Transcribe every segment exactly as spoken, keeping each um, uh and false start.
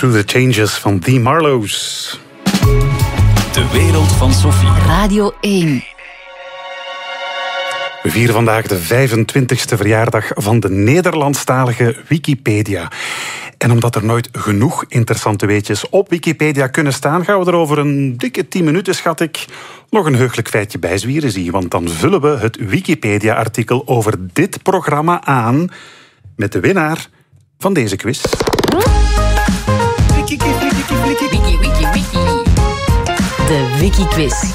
Through the Changes van The Marlows. De wereld van Sophie. Radio één. We vieren vandaag de vijfentwintigste verjaardag van de Nederlandstalige Wikipedia. En omdat er nooit genoeg interessante weetjes op Wikipedia kunnen staan, gaan we er over een dikke tien minuten, schat ik, nog een heugelijk feitje bij zwieren zie. Want dan vullen we het Wikipedia-artikel over dit programma aan met de winnaar van deze quiz. Wiki, wiki, wiki. De Wiki-quiz.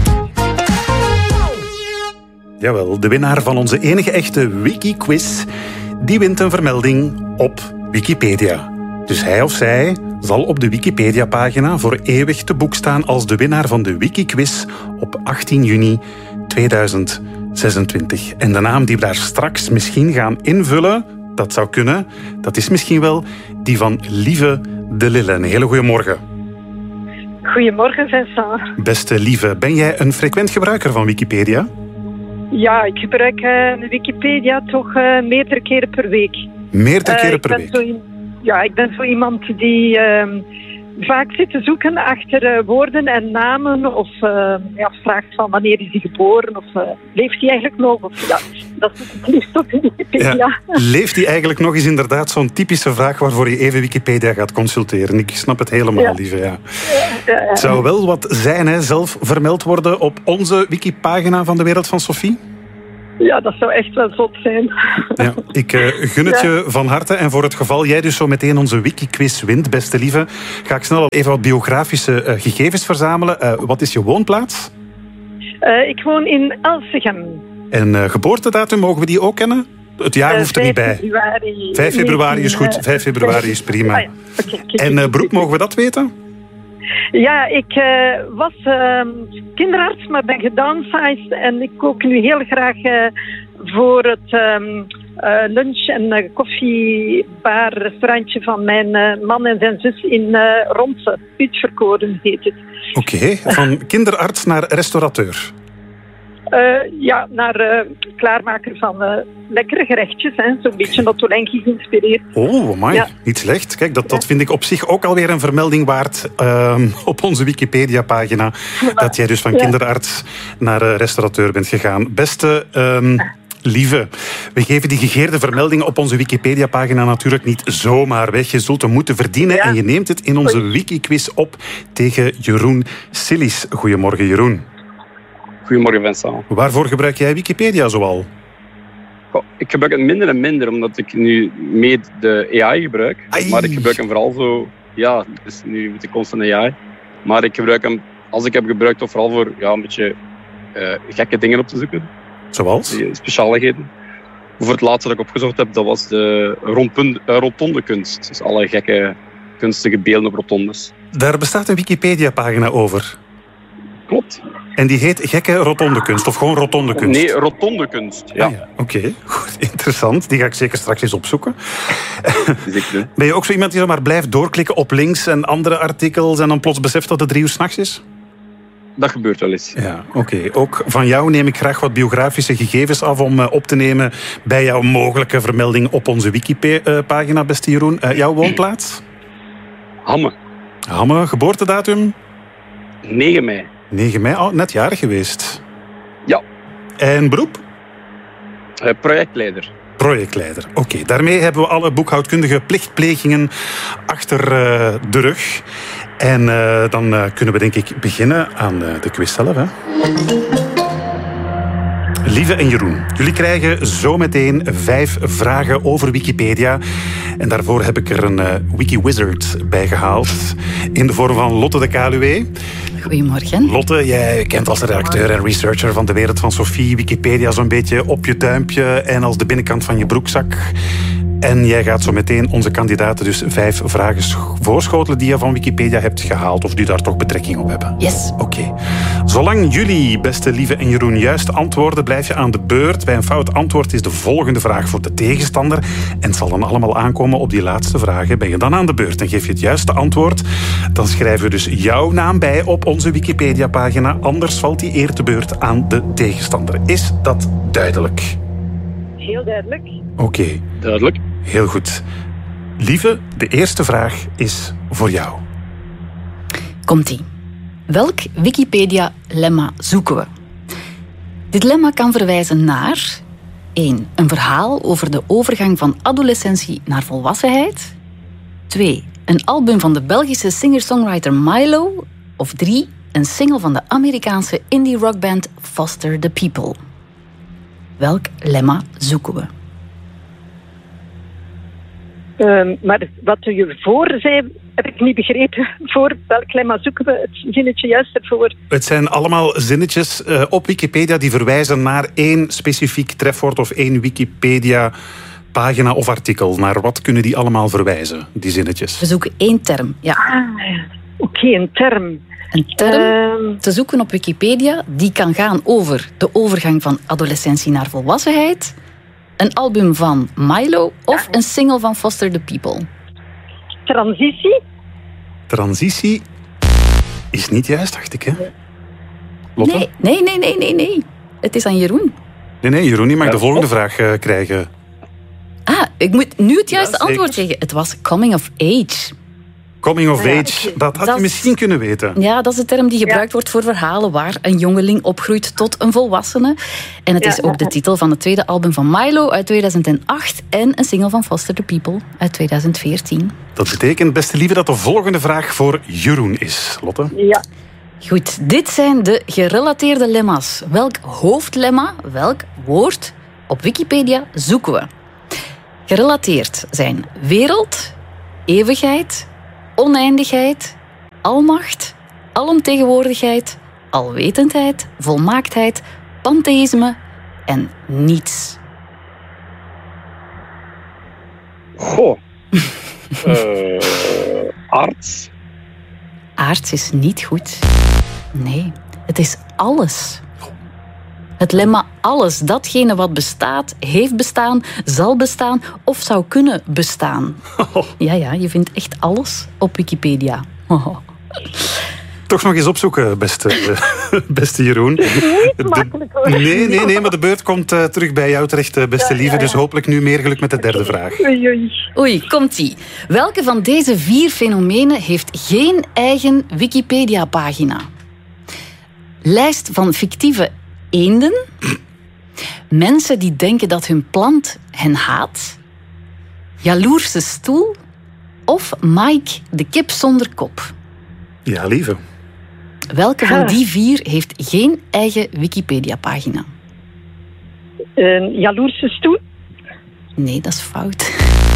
Jawel, de winnaar van onze enige echte Wiki-quiz, die wint een vermelding op Wikipedia. Dus hij of zij zal op de Wikipedia-pagina voor eeuwig te boek staan als de winnaar van de Wiki-quiz op achttien juni tweeduizend zesentwintig. En de naam die we daar straks misschien gaan invullen, dat zou kunnen, dat is misschien wel die van Lieve de Lille. Een hele goede morgen. Goedemorgen, Vincent. Beste Lieve, ben jij een frequent gebruiker van Wikipedia? Ja, ik gebruik uh, Wikipedia toch uh, meerdere keren per week. Meerdere keren uh, per week? Zo, ja, ik ben zo iemand die uh, vaak zit te zoeken achter uh, woorden en namen. Of uh, ja, vraagt van wanneer is hij geboren? Of uh, leeft hij eigenlijk nog? Of, ja, dat is het liefst op Wikipedia. Ja, leeft hij eigenlijk nog? Is inderdaad zo'n typische vraag waarvoor je even Wikipedia gaat consulteren. Ik snap het helemaal, ja. Lieve. Ja. Ja, ja, ja. Het zou wel wat zijn, hè, zelf vermeld worden op onze wikipagina van de wereld van Sophie? Ja, dat zou echt wel zot zijn. Ja, ik uh, gun het ja. je van harte. En voor het geval jij dus zo meteen onze Wiki-quiz wint, beste Lieve, ga ik snel even wat biografische uh, gegevens verzamelen. Uh, wat is je woonplaats? Uh, ik woon in Elsegem. En uh, geboortedatum, mogen we die ook kennen? Het jaar uh, hoeft er niet bij. Februari. vijf februari is goed. vijf februari is prima. Ah, ja. okay, okay, en uh, beroep, mogen we dat weten? Ja, ik uh, was uh, kinderarts, maar ben gedownsized en ik kook nu heel graag uh, voor het um, uh, lunch- en uh, koffiebar-restaurantje van mijn uh, man en zijn zus in uh, Ronse. Uitverkoren heet het. Oké, okay, van kinderarts naar restaurateur. Uh, ja, naar uh, klaarmaker van uh, lekkere gerechtjes. Zo'n beetje Notolenki geïnspireerd. Oh, amai. Ja. Niet slecht. Kijk, dat, dat ja. vind ik op zich ook alweer een vermelding waard uh, op onze Wikipedia-pagina. Ja. Dat jij dus van ja. kinderarts naar uh, restaurateur bent gegaan. Beste um, Lieve, we geven die gegeerde vermeldingen op onze Wikipedia-pagina natuurlijk niet zomaar weg. Je zult hem moeten verdienen ja. en je neemt het in onze Wiki-quiz op tegen Jeroen Sillis. Goedemorgen, Jeroen. Goedemorgen, Vincent. Waarvoor gebruik jij Wikipedia zoal? Goh, ik gebruik het minder en minder, omdat ik nu mee de A I gebruik. Ai. Maar ik gebruik hem vooral zo... Ja, dus nu moet ik constant A I. Maar ik gebruik hem, als ik heb gebruikt, toch vooral voor ja, een beetje uh, gekke dingen op te zoeken. Zoals? Die specialigheden. Voor het laatste dat ik opgezocht heb, dat was de rondpunt, uh, rotondekunst. Dus alle gekke kunstige beelden op rotondes. Daar bestaat een Wikipedia-pagina over. Klopt. En die heet gekke rotondekunst, of gewoon rotondekunst? Nee, rotondekunst, ja. Ah, ja. Oké, okay. Goed, interessant. Die ga ik zeker straks eens opzoeken. Zeker. Ben je ook zo iemand die maar blijft doorklikken op links en andere artikels en dan plots beseft dat het drie uur 's nachts is? Dat gebeurt wel eens. Ja, oké. Okay. Ook van jou neem ik graag wat biografische gegevens af om uh, op te nemen bij jouw mogelijke vermelding op onze Wiki-pagina, beste Jeroen. Uh, jouw woonplaats? Hamme. Hamme, geboortedatum? negen mei. negen mei, oh, net jarig geweest. Ja. En beroep? Uh, projectleider. Projectleider, oké. Okay. Daarmee hebben we alle boekhoudkundige plichtplegingen achter uh, de rug. En uh, dan uh, kunnen we denk ik beginnen aan uh, de quiz zelf. Hè? Lieve en Jeroen, jullie krijgen zometeen vijf vragen over Wikipedia. En daarvoor heb ik er een uh, Wiki-wizard bij gehaald. In de vorm van Lotte de Kaluwe. Goedemorgen. Lotte, jij kent als redacteur en researcher van de wereld van Sophie Wikipedia zo'n beetje op je duimpje en als de binnenkant van je broekzak. En jij gaat zo meteen onze kandidaten dus vijf vragen voorschotelen die je van Wikipedia hebt gehaald of die daar toch betrekking op hebben. Yes. Oké. Okay. Zolang jullie, beste Lieve en Jeroen, juist antwoorden, blijf je aan de beurt. Bij een fout antwoord is de volgende vraag voor de tegenstander. En het zal dan allemaal aankomen op die laatste vragen. Ben je dan aan de beurt en geef je het juiste antwoord, dan schrijven we dus jouw naam bij op onze Wikipedia-pagina. Anders valt die eer te beurt aan de tegenstander. Is dat duidelijk? Heel duidelijk. Oké. Okay. Duidelijk. Heel goed. Lieve, de eerste vraag is voor jou. Komt-ie. Welk Wikipedia-lemma zoeken we? Dit lemma kan verwijzen naar één. Een verhaal over de overgang van adolescentie naar volwassenheid. twee. Een album van de Belgische singer-songwriter Milo. Of drie. Een single van de Amerikaanse indie-rockband Foster the People. Welk lemma zoeken we? Um, maar wat u hiervoor zei, heb ik niet begrepen. Voor welk lemma zoeken we het zinnetje juist ervoor? Het zijn allemaal zinnetjes uh, op Wikipedia die verwijzen naar één specifiek trefwoord of één Wikipedia-pagina of artikel. Naar wat kunnen die allemaal verwijzen, die zinnetjes? We zoeken één term, ja. Ah, oké, okay, een term. Een term Um, te zoeken op Wikipedia die kan gaan over de overgang van adolescentie naar volwassenheid, een album van Milo of Ja. een single van Foster the People. transitie? Transitie is niet juist, dacht ik, hè? Lotte? Nee, nee, nee, nee, nee, nee. Het is aan Jeroen. Nee, nee, Jeroen, je mag Ja, de volgende of- vraag uh, krijgen. Ah, ik moet nu het juiste Ja, zeker. antwoord zeggen. Het was coming of age. Coming of Ja, age, oké. dat had Dat je is- misschien kunnen weten. Ja, dat is de term die gebruikt Ja. wordt voor verhalen waar een jongeling opgroeit tot een volwassene. En het Ja, is ook ja, de ja. titel van het tweede album van Milo uit tweeduizend acht en een single van Foster the People uit tweeduizend veertien. Dat betekent, beste lieve, dat de volgende vraag voor Jeroen is. Lotte? Ja. Goed, dit zijn de gerelateerde lemma's. Welk hoofdlemma, welk woord op Wikipedia zoeken we? Gerelateerd zijn wereld, eeuwigheid, oneindigheid, almacht, alomtegenwoordigheid, alwetendheid, volmaaktheid, pantheïsme en niets. Goh. uh, arts. Aards is niet goed. Nee, het is alles. Het lemma alles, datgene wat bestaat, heeft bestaan, zal bestaan of zou kunnen bestaan. Ja, ja, je vindt echt alles op Wikipedia. Toch nog eens opzoeken, beste, beste Jeroen. Niet De- makkelijk hoor. Nee, nee, nee, maar de beurt komt uh, terug bij jou terecht, uh, beste Ja, lieve. ja, ja. Dus hopelijk nu meer geluk met de derde vraag. Oei, oei. Oei, komt-ie. Welke van deze vier fenomenen heeft geen eigen Wikipedia-pagina? Lijst van fictieve eenden. Mensen die denken dat hun plant hen haat. Jaloerse stoel. Of Mike, de kip zonder kop. Ja, lieve. Welke van Ah. die vier heeft geen eigen Wikipedia-pagina? Een jaloerse stoel? Nee, dat is fout.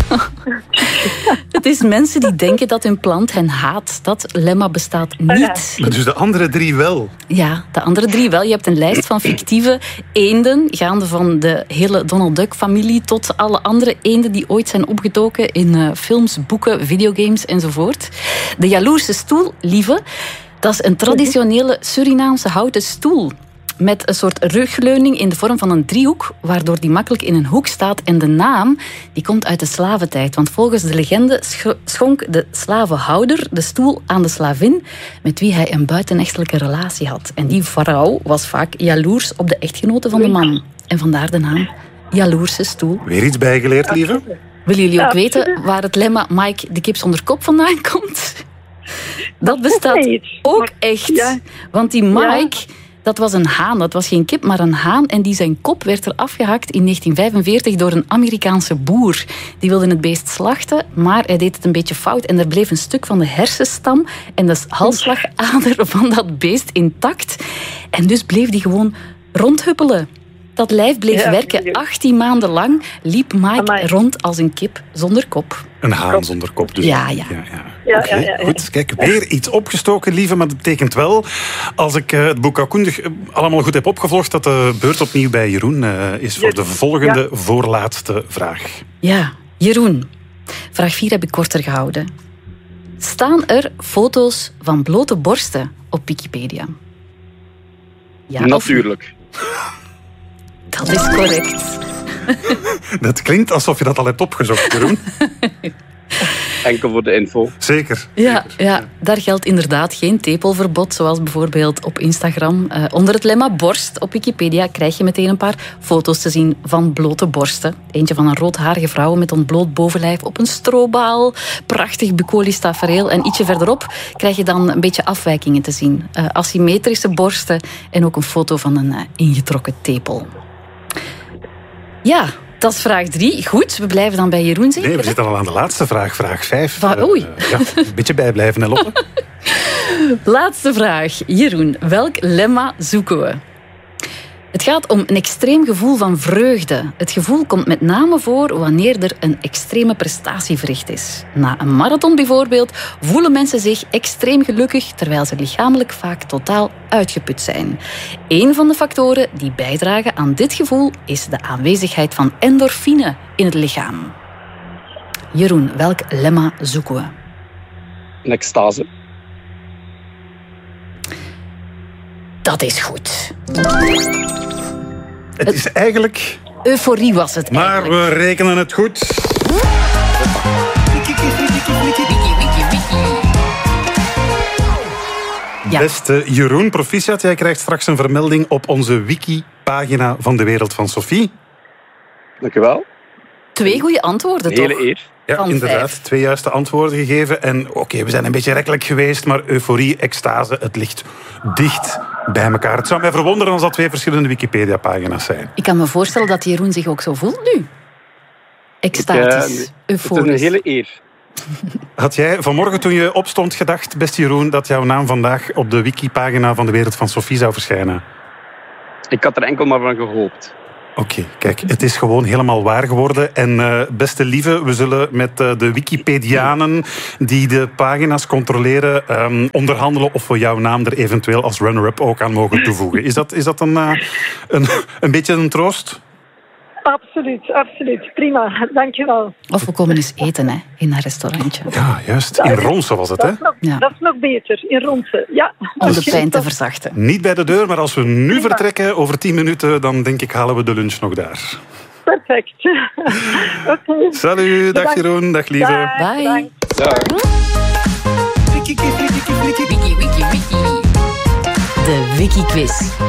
Het is mensen die denken dat hun plant hen haat. Dat lemma bestaat niet. Dus de andere drie wel. Ja, de andere drie wel. Je hebt een lijst van fictieve eenden, gaande van de hele Donald Duck-familie tot alle andere eenden die ooit zijn opgetoken in uh, films, boeken, videogames enzovoort. De jaloerse stoel, lieve, dat is een traditionele Surinaamse houten stoel. Met een soort rugleuning in de vorm van een driehoek, waardoor die makkelijk in een hoek staat. En de naam die komt uit de slaventijd. Want volgens de legende sch- schonk de slavenhouder de stoel aan de slavin met wie hij een buitenechtelijke relatie had. En die vrouw was vaak jaloers op de echtgenote van de man. En vandaar de naam jaloerse stoel. Weer iets bijgeleerd, lieve? Willen jullie ook Ja, weten waar het lemma Mike de kip zonder kop vandaan komt? Dat bestaat weet. ook Maar- echt. ja. Want die Mike, dat was een haan. Dat was geen kip, maar een haan. En die zijn kop werd er afgehakt in negentien vijfenveertig door een Amerikaanse boer. Die wilde het beest slachten, maar hij deed het een beetje fout. En er bleef een stuk van de hersenstam en de halsslagader van dat beest intact. En dus bleef die gewoon rondhuppelen. Dat lijf bleef Ja, werken. ja. achttien maanden lang liep Mike Amai. rond als een kip zonder kop. Een haan zonder kop. Dus. Ja, ja. ja, Ja, Oké, ja, ja, ja. goed. Kijk, weer iets opgestoken, lieve. Maar dat betekent wel, als ik uh, het boekhoudkundig uh, allemaal goed heb opgevolgd, dat de beurt opnieuw bij Jeroen uh, is voor de volgende voorlaatste vraag. Ja, Jeroen. Vraag vier heb ik korter gehouden. Staan er foto's van blote borsten op Wikipedia? Ja, of- Natuurlijk. Dat is correct. Dat klinkt alsof je dat al hebt opgezocht, Jeroen. Enkel voor de info. Zeker. Ja, ja, daar geldt inderdaad geen tepelverbod, zoals bijvoorbeeld op Instagram. Uh, onder het lemma borst op Wikipedia krijg je meteen een paar foto's te zien van blote borsten. Eentje van een roodharige vrouw met ontbloot bovenlijf op een strobaal. Prachtig bucolisch tafereel. En ietsje verderop krijg je dan een beetje afwijkingen te zien. Uh, asymmetrische borsten en ook een foto van een uh, ingetrokken tepel. Ja, dat is vraag drie. Goed, we blijven dan bij Jeroen zeker? Nee, we zitten al aan de laatste vraag, vraag vijf. Van, oei. Uh, ja, een beetje bijblijven, hè, Lotte? Laatste vraag. Jeroen, welk lemma zoeken we? Het gaat om een extreem gevoel van vreugde. Het gevoel komt met name voor wanneer er een extreme prestatie verricht is. Na een marathon bijvoorbeeld voelen mensen zich extreem gelukkig, terwijl ze lichamelijk vaak totaal uitgeput zijn. Een van de factoren die bijdragen aan dit gevoel is de aanwezigheid van endorfine in het lichaam. Jeroen, welk lemma zoeken we? Een extase. Dat is goed. Het is eigenlijk... Euforie was het Maar eigenlijk. we rekenen het goed. Ja. Beste Jeroen, proficiat. Jij krijgt straks een vermelding op onze wiki-pagina van de Wereld van Sophie. Dank u wel. Twee goede antwoorden, Hele toch? eer. Ja, Van inderdaad. vijf. Twee juiste antwoorden gegeven. En oké, okay, we zijn een beetje rekkelijk geweest, maar euforie, extase, het ligt dicht bij elkaar. Het zou mij verwonderen als dat twee verschillende Wikipedia-pagina's zijn. Ik kan me voorstellen dat Jeroen zich ook zo voelt nu. Extatisch, Ik, uh, Het is euforisch. een hele eer. Had jij vanmorgen toen je opstond gedacht, beste Jeroen, dat jouw naam vandaag op de wiki-pagina van de Wereld van Sophie zou verschijnen? Ik had er enkel maar van gehoopt. Oké, okay, kijk, het is gewoon helemaal waar geworden. En uh, beste lieve, we zullen met uh, de Wikipedianen die de pagina's controleren um, onderhandelen of we jouw naam er eventueel als runner-up ook aan mogen toevoegen. Is dat, is dat een, uh, een, een beetje een troost? Absoluut, absoluut. Prima, dankjewel. Of we komen eens eten, hè, in een restaurantje. Ja, juist. In Ronse was het, hè? Dat is nog, Ja. dat is nog beter, in Ronse. Ja. Om de pijn te verzachten. Niet bij de deur, maar als we nu vertrekken, over tien minuten, dan denk ik halen we de lunch nog daar. Perfect. Oké. Okay. Salut, dag Bedankt. Jeroen, dag lieve. Dag, Bye. bedankt. Ja. De Wiki Quiz.